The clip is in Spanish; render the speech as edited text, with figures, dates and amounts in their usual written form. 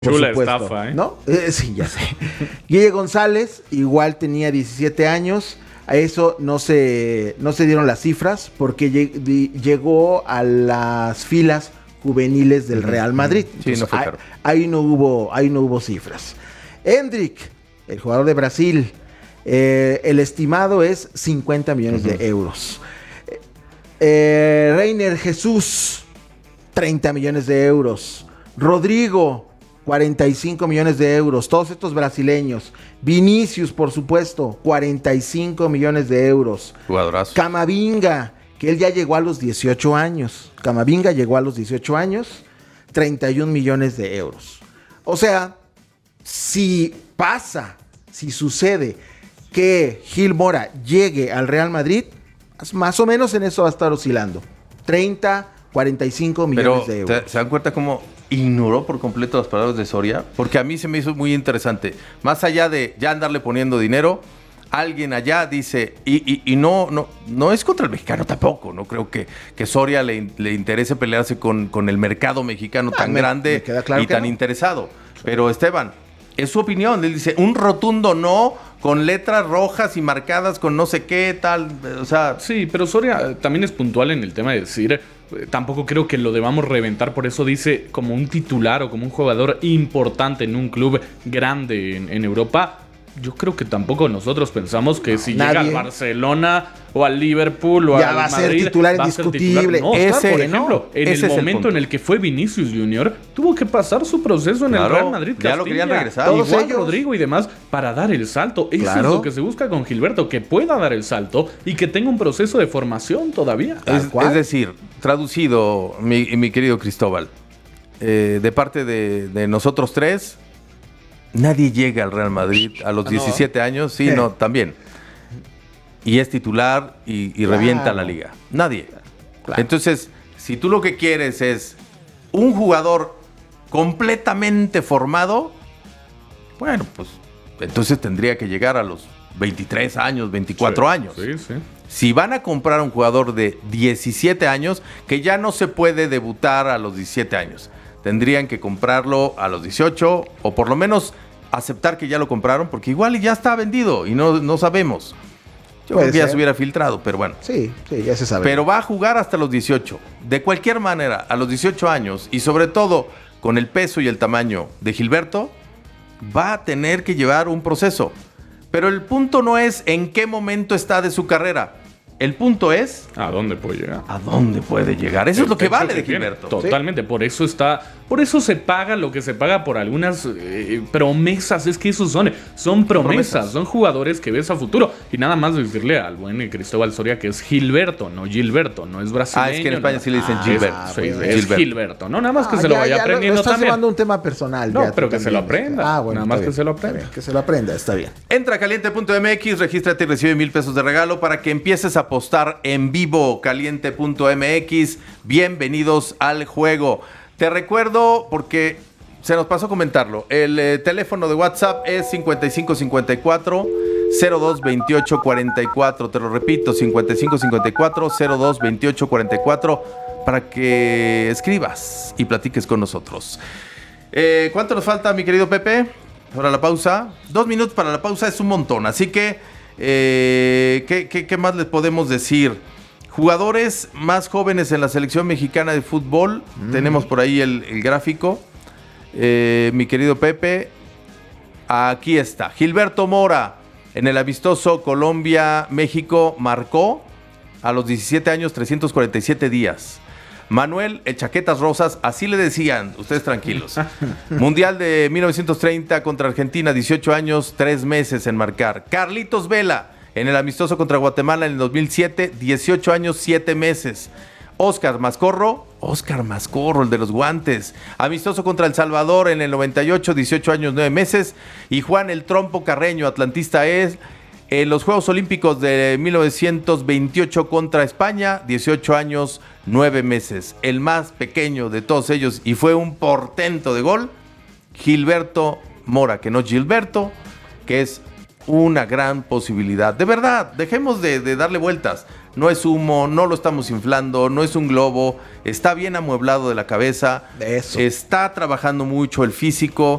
Por Chula supuesto, estafa, ¿eh? ¿no? Sí, ya sé. Guille González igual tenía 17 años. A eso no se dieron las cifras porque llegó a las filas juveniles del Real Madrid. Sí, Entonces, no fue caro. ahí no hubo cifras. Hendrik, el jugador de Brasil, el estimado es 50 millones de euros. Reiner Jesús, 30 millones de euros. Rodrigo, 45 millones de euros. Todos estos brasileños. Vinicius, por supuesto, 45 millones de euros. Jugadorazo. Camavinga, que él ya llegó a los 18 años. Camavinga llegó a los 18 años, 31 millones de euros. O sea, si sucede que Gil Mora llegue al Real Madrid, más o menos en eso va a estar oscilando. 30, 45 millones de euros. ¿Se dan cuenta cómo ignoró por completo las palabras de Soria? Porque a mí se me hizo muy interesante. Más allá de ya andarle poniendo dinero, alguien allá dice, y no es contra el mexicano tampoco. No creo que Soria le interese pelearse con el mercado mexicano tan grande me queda claro y que tan no. interesado. Pero Esteban, es su opinión. Él dice un rotundo no, con letras rojas y marcadas con no sé qué tal. O sea, Sí, pero Soria también es puntual en el tema de decir, tampoco creo que lo debamos reventar, por eso dice como un titular o como un jugador importante en un club grande en Europa. Yo creo que tampoco nosotros pensamos que si llega al Barcelona o al Liverpool o ya al va a ser Madrid, titular va a ser indiscutible. titular. No, Ese- por ejemplo, en ese el es el momento punto. en el que fue Vinicius Junior, tuvo que pasar su proceso en el Claro, Real Madrid. ya lo querían Castilla. regresar. Todos Todos ellos, ellos. Rodrigo y demás, para dar el salto. Eso Claro. es lo que se busca con Gilberto, que pueda dar el salto y que tenga un proceso de formación todavía. es decir, traducido, mi querido Cristóbal, de parte de nosotros tres, nadie llega al Real Madrid a los 17 años, sí, no, también. Y es titular y Claro. revienta la liga. Nadie. Claro. Entonces, si tú lo que quieres es un jugador completamente formado, bueno, pues entonces tendría que llegar a los 23 años, 24 años. Sí, sí. Si van a comprar a un jugador de 17 años, que ya no se puede debutar a los 17 años, tendrían que comprarlo a los 18 o por lo menos aceptar que ya lo compraron, porque igual ya está vendido y no sabemos. Yo Puede creo que ya ser. se hubiera filtrado, pero bueno. Sí, ya se sabe. Pero va a jugar hasta los 18. De cualquier manera, a los 18 años y sobre todo con el peso y el tamaño de Gilberto, va a tener que llevar un proceso. Pero el punto no es en qué momento está de su carrera. El punto es ¿A dónde puede llegar? a dónde puede llegar. Eso es lo que El peso vale de tiene. Gilberto. Totalmente, por eso se paga lo que se paga por algunas promesas. Es que esos son promesas, son jugadores que ves a futuro. Y nada más decirle al buen Cristóbal Soria que es Gilberto, no Gilberto, no es brasileño. Ah, es que en España sí le dicen Es- Gilbert. sí, bueno. es Gilberto. Gilberto, ¿no? Nada más que Ah, se lo ya, vaya ya aprendiendo lo estás también. llevando a un tema personal. No, ya, pero tú que se lo también. aprenda. Bueno, Nada más está que bien, se lo está aprenda. bien, que se lo aprenda, está bien. Entra a caliente.mx, regístrate y recibe 1,000 pesos de regalo para que empieces a apostar en vivo. Caliente.mx, bienvenidos al juego. Te recuerdo, porque se nos pasó comentarlo, el teléfono de WhatsApp es 5554 022844. Te lo repito, 5554 022844 para que escribas y platiques con nosotros. ¿Cuánto nos falta, mi querido Pepe? Para la pausa. 2 minutos para la pausa es un montón. Así que, ¿qué más les podemos decir? Jugadores más jóvenes en la selección mexicana de fútbol. Tenemos por ahí el gráfico. Mi querido Pepe. Aquí está. Gilberto Mora, en el amistoso Colombia-México, marcó a los 17 años 347 días. Manuel, el Chaquetas Rosas, así le decían, ustedes tranquilos. Mundial de 1930 contra Argentina, 18 años, 3 meses en marcar. Carlitos Vela, en el amistoso contra Guatemala en el 2007, 18 años, 7 meses. Óscar Mascorro, el de los guantes. Amistoso contra El Salvador en el 98, 18 años, 9 meses. Y Juan el Trompo Carreño, atlantista es, en los Juegos Olímpicos de 1928 contra España, 18 años, 9 meses. El más pequeño de todos ellos, y fue un portento de gol, Gilberto Mora, que no Gilberto, que es una gran posibilidad. De verdad, dejemos de darle vueltas. no es humo, no lo estamos inflando, no es un globo, está bien amueblado de la cabeza, Eso. está trabajando mucho el físico,